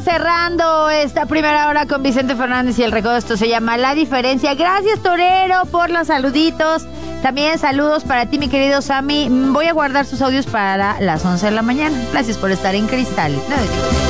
cerrando esta primera hora con Vicente Fernández y el recodo. Esto se llama La Diferencia. Gracias, Torero, por los saluditos. También saludos para ti, mi querido Sammy. Voy a guardar sus audios para las 11 de la mañana. Gracias por estar en Cristal.